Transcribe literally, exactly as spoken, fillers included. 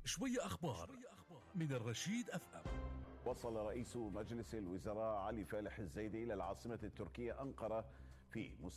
شوية أخبار من الرشيد أف أم. وصل رئيس مجلس الوزراء علي فالح الزيدي إلى العاصمة التركية أنقرة في مستوى